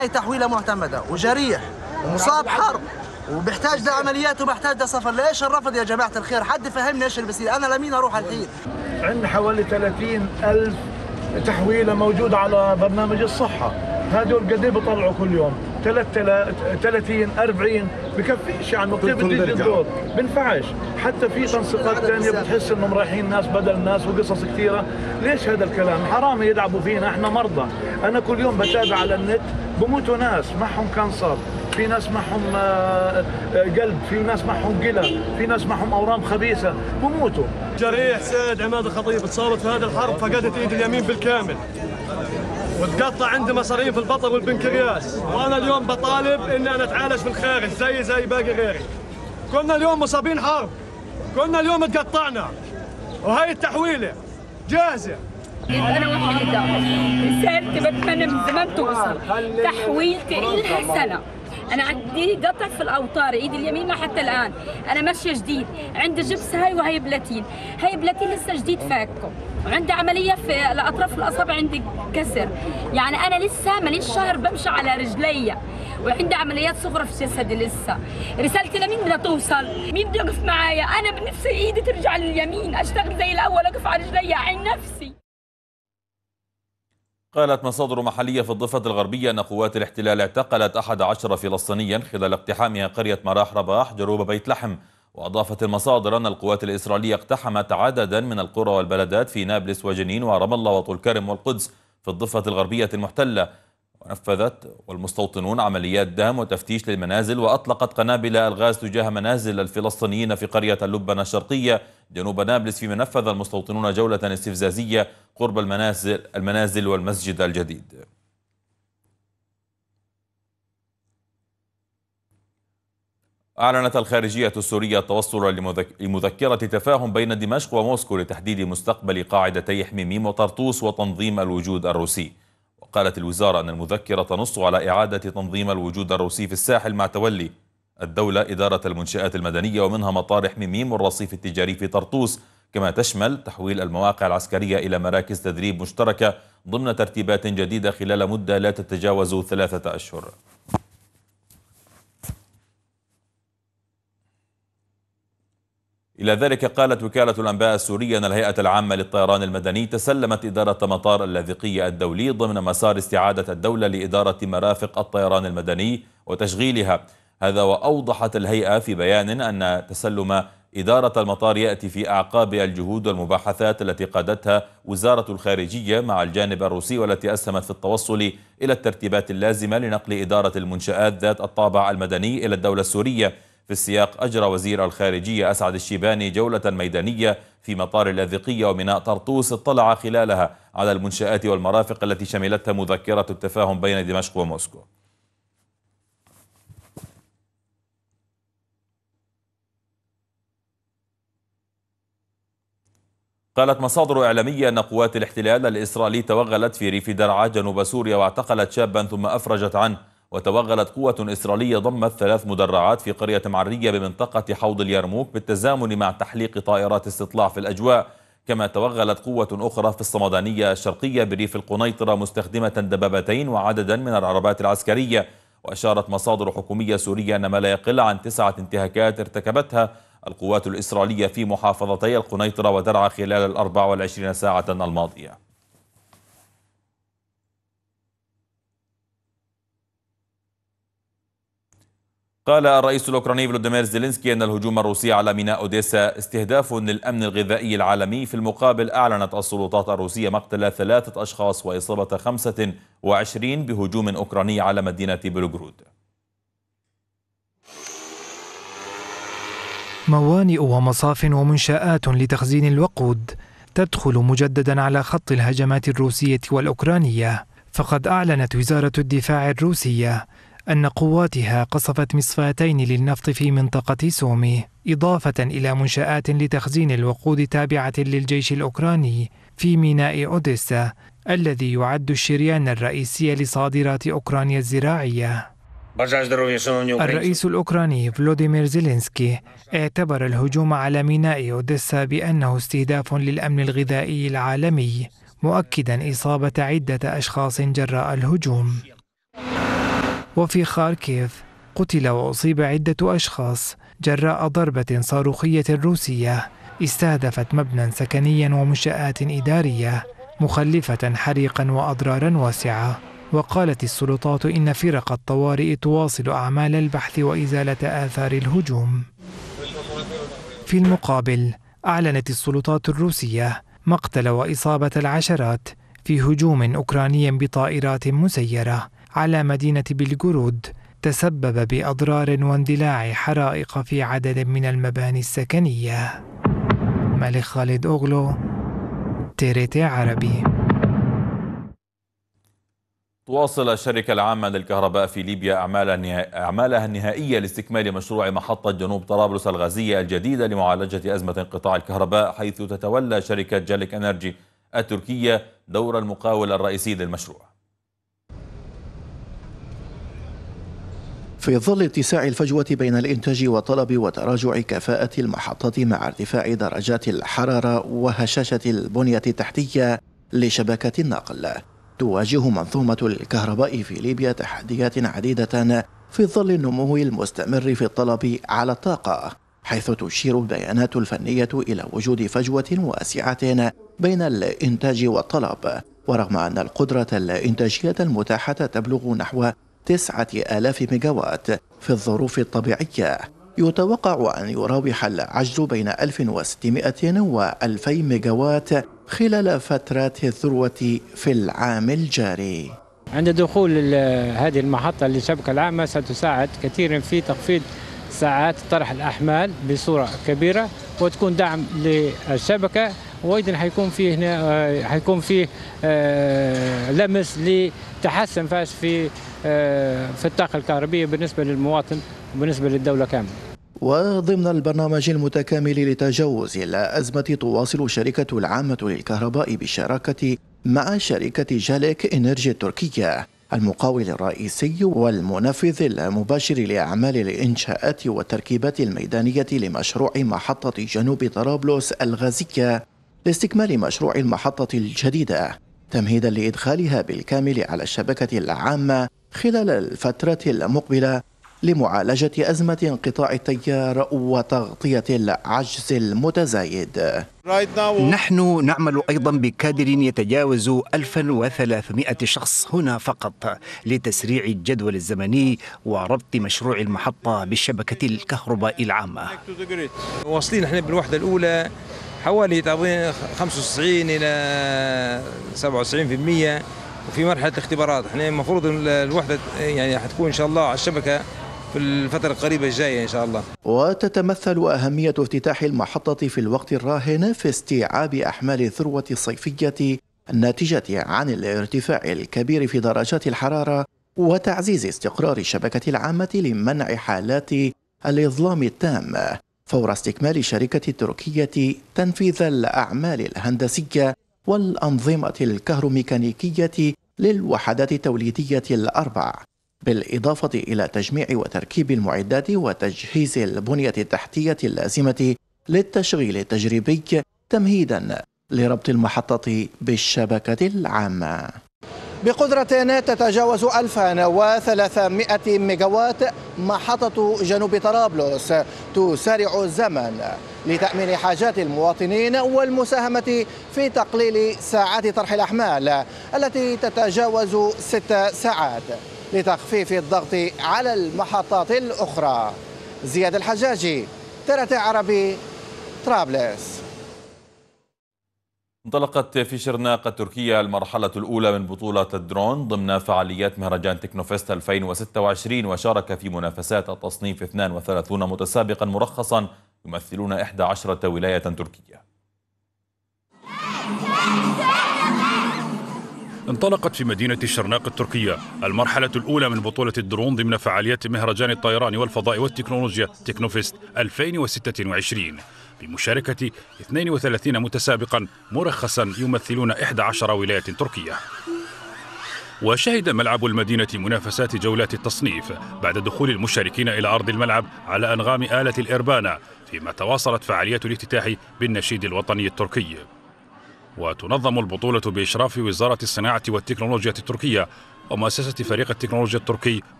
تحويلة معتمدة وجريح ومصاب حرب وبيحتاج لعمليات وبيحتاج لسفر. ليش الرفض يا جماعة الخير؟ حد فهمني ايش اللي بصير؟ أنا لمين أروح الحين؟ عندنا حوالي 30,000 تحويلة موجودة على برنامج الصحة. هذول قد ايه بيطلعوا كل يوم؟ 30 40 بكفيش يعني كيف بده يجي الدور؟ بنفعش. حتى في تنسيقات ثانيه بتحس انهم رايحين ناس بدل ناس وقصص كثيره. ليش هذا الكلام؟ حرام يلعبوا فينا، احنا مرضى. انا كل يوم بتابع على النت بموتوا ناس معهم كانسر، في ناس معهم قلب، في ناس معهم قلب، في ناس معهم اورام خبيثه بموتوا. جريح سيد عماد الخطيب اتصابت في هذه الحرب، فقدت ايد اليمين بالكامل وتقطع عندي مصارين في البطن والبنكرياس، وانا اليوم بطالب اني انا اتعالج في الخارج زي باقي غيري. كنا اليوم مصابين حرب، كنا اليوم تقطعنا، وهي التحويله جاهزه. انا وحيده رسالتي بتمنى من زمان توصل. تحويلتي إلها سنه، انا عندي قطع في الاوتار ايدي اليمين حتى الان، انا ماشيه جديد، عندي جبس هاي وهي بلاتين، هي بلاتين لسه جديد فاكه، وعندي عمليه في الاطراف الاصابع، عندي كسر، يعني انا لسه ماليش شهر بمشي على رجلي، وعندي عمليات صغرى في جسدي لسه. رسالتي لمين بدها توصل؟ مين بده يقف معايا؟ انا بنفسي ايدي ترجع لليمين، اشتغل زي الاول، اقف على رجلي، اعين نفسي. قالت مصادر محلية في الضفة الغربية أن قوات الاحتلال اعتقلت 11 فلسطينيا خلال اقتحامها قرية مراح رباح جنوب بيت لحم. وأضافت المصادر أن القوات الإسرائيلية اقتحمت عددا من القرى والبلدات في نابلس وجنين ورام الله وطول كرم والقدس في الضفة الغربية المحتلة. ونفذت والمستوطنون عمليات دهم وتفتيش للمنازل، وأطلقت قنابل الغاز تجاه منازل الفلسطينيين في قرية اللبنة الشرقية جنوب نابلس، فيما نفذ المستوطنون جولة استفزازية قرب المنازل والمسجد الجديد. أعلنت الخارجية السورية التوصل لمذكرة تفاهم بين دمشق وموسكو لتحديد مستقبل قاعدتي حميميم وطرطوس وتنظيم الوجود الروسي. وقالت الوزارة أن المذكرة تنص على إعادة تنظيم الوجود الروسي في الساحل مع تولي الدولة إدارة المنشآت المدنية ومنها مطار حميميم والرصيف التجاري في طرطوس، كما تشمل تحويل المواقع العسكرية إلى مراكز تدريب مشتركة ضمن ترتيبات جديدة خلال مدة لا تتجاوز 3 أشهر. إلى ذلك قالت وكالة الأنباء السورية أن الهيئة العامة للطيران المدني تسلمت إدارة مطار اللاذقية الدولي ضمن مسار استعادة الدولة لإدارة مرافق الطيران المدني وتشغيلها. هذا وأوضحت الهيئة في بيان أن تسلم إدارة المطار يأتي في أعقاب الجهود والمباحثات التي قادتها وزارة الخارجية مع الجانب الروسي، والتي أسهمت في التوصل إلى الترتيبات اللازمة لنقل إدارة المنشآت ذات الطابع المدني إلى الدولة السورية. في السياق أجرى وزير الخارجية أسعد الشيباني جولة ميدانية في مطار اللاذقية وميناء طرطوس اطلع خلالها على المنشآت والمرافق التي شملتها مذكرة التفاهم بين دمشق وموسكو. قالت مصادر إعلامية أن قوات الاحتلال الإسرائيلي توغلت في ريف درعا جنوب سوريا واعتقلت شابا ثم أفرجت عنه. وتوغلت قوة إسرائيلية ضمت 3 مدرعات في قرية معرية بمنطقة حوض اليرموك بالتزامن مع تحليق طائرات استطلاع في الأجواء. كما توغلت قوة أخرى في الصمدانية الشرقية بريف القنيطرة مستخدمة دبابتين وعددا من العربات العسكرية. وأشارت مصادر حكومية سورية أن ما لا يقل عن 9 انتهاكات ارتكبتها القوات الإسرائيلية في محافظتي القنيطرة ودرعا خلال 24 ساعة الماضية. قال الرئيس الأوكراني فلوديمير زيلينسكي أن الهجوم الروسي على ميناء أوديسا استهداف للأمن الغذائي العالمي. في المقابل أعلنت السلطات الروسية مقتل 3 أشخاص وإصابة 25 بهجوم أوكراني على مدينة بلوغرود. موانئ ومصاف ومنشآت لتخزين الوقود تدخل مجددا على خط الهجمات الروسية والأوكرانية. فقد أعلنت وزارة الدفاع الروسية أن قواتها قصفت مصفاتين للنفط في منطقة سومي، إضافة إلى منشآت لتخزين الوقود تابعة للجيش الأوكراني في ميناء أوديسا الذي يعد الشريان الرئيسي لصادرات أوكرانيا الزراعية. الرئيس الأوكراني فلوديمير زيلينسكي اعتبر الهجوم على ميناء أوديسا بأنه استهداف للأمن الغذائي العالمي، مؤكدا إصابة عدة أشخاص جراء الهجوم. وفي خاركيف قتل وأصيب عدة أشخاص جراء ضربة صاروخية روسية استهدفت مبنى سكنيا ومنشآت إدارية مخلفة حريقا وأضرارا واسعة. وقالت السلطات إن فرق الطوارئ تواصل أعمال البحث وإزالة آثار الهجوم. في المقابل أعلنت السلطات الروسية مقتل وإصابة العشرات في هجوم أوكراني بطائرات مسيرة على مدينة بلغورود تسبب بأضرار واندلاع حرائق في عدد من المباني السكنية. ملك خالد أوغلو، TRT عربي. تواصل الشركة العامة للكهرباء في ليبيا أعمالها النهائية لاستكمال مشروع محطة جنوب طرابلس الغازية الجديدة لمعالجة أزمة انقطاع الكهرباء، حيث تتولى شركة جالك إنرجي التركية دور المقاول الرئيسي للمشروع. في ظل اتساع الفجوة بين الإنتاج والطلب وتراجع كفاءة المحطات مع ارتفاع درجات الحرارة وهشاشة البنية التحتية لشبكة النقل، تواجه منظومة الكهرباء في ليبيا تحديات عديدة في ظل النمو المستمر في الطلب على الطاقة، حيث تشير البيانات الفنية إلى وجود فجوة واسعة بين الإنتاج والطلب، ورغم أن القدرة الإنتاجية المتاحة تبلغ نحو 9000 ميجاوات في الظروف الطبيعية، يتوقع أن يراوح العجز بين 1600 و 2000 ميجاوات خلال فترات الذروة في العام الجاري. عند دخول هذه المحطة للشبكة العامة ستساعد كثيرا في تخفيض ساعات طرح الأحمال بصورة كبيرة، وتكون دعم للشبكة، وأيضا حيكون فيه لمس لتحسن فاش في الطاقة الكهربية بالنسبة للمواطن وبالنسبة للدولة كاملة. وضمن البرنامج المتكامل لتجاوز الأزمة، تواصل الشركة العامة للكهرباء بالشراكة مع شركة جالك إنرجي التركية المقاول الرئيسي والمنفذ المباشر لأعمال الإنشاءات والتركيبات الميدانية لمشروع محطة جنوب طرابلس الغازية لاستكمال مشروع المحطة الجديدة، تمهيدا لإدخالها بالكامل على الشبكة العامة خلال الفترة المقبلة لمعالجة أزمة انقطاع التيار وتغطية العجز المتزايد. نحن نعمل أيضا بكادر يتجاوز 1300 شخص هنا فقط لتسريع الجدول الزمني وربط مشروع المحطة بالشبكة الكهرباء العامة. واصلين احنا بالوحدة الأولى حوالي 95 إلى 97%، وفي مرحلة الاختبارات. احنا المفروض الوحدة يعني حتكون إن شاء الله على الشبكة في الفترة القريبة الجاية إن شاء الله. وتتمثل أهمية افتتاح المحطة في الوقت الراهن في استيعاب أحمال الذروة الصيفية الناتجة عن الارتفاع الكبير في درجات الحرارة، وتعزيز استقرار الشبكة العامة لمنع حالات الإظلام التام فور استكمال الشركة التركية تنفيذ الأعمال الهندسية والأنظمة الكهروميكانيكية للوحدات التوليدية الأربع، بالإضافة إلى تجميع وتركيب المعدات وتجهيز البنية التحتية اللازمة للتشغيل التجريبي تمهيدا لربط المحطة بالشبكة العامة. بقدرة تتجاوز 1300 ميجاوات، محطة جنوب طرابلس تسارع الزمن لتأمين حاجات المواطنين والمساهمة في تقليل ساعات طرح الأحمال التي تتجاوز 6 ساعات لتخفيف الضغط على المحطات الأخرى. زياد الحجاجي، TRT عربي، طرابلس. انطلقت في شرناق التركية المرحلة الأولى من بطولة الدرون ضمن فعاليات مهرجان تكنوفست 2026، وشارك في منافسات التصنيف 32 متسابقا مرخصا يمثلون 11 ولاية تركية. انطلقت في مدينة الشرناق التركية المرحلة الأولى من بطولة الدرون ضمن فعاليات مهرجان الطيران والفضاء والتكنولوجيا تكنوفست 2026 بمشاركة 32 متسابقا مرخصا يمثلون 11 ولاية تركية. وشهد ملعب المدينة منافسات جولات التصنيف بعد دخول المشاركين إلى أرض الملعب على أنغام آلة الإربانا، فيما تواصلت فعاليات الافتتاح بالنشيد الوطني التركي. وتنظم البطولة بإشراف وزارة الصناعة والتكنولوجيا التركية ومؤسسة فريق التكنولوجيا التركي